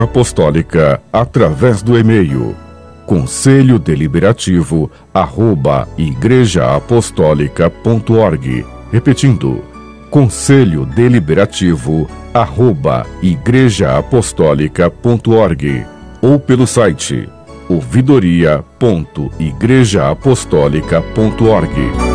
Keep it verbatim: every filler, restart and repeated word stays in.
Apostólica através do e-mail conselho deliberativo arroba igreja apostólica ponto org. Repetindo, conselho deliberativo arroba igreja apostólica ponto org, ou pelo site ouvidoria ponto igreja apostólica ponto org.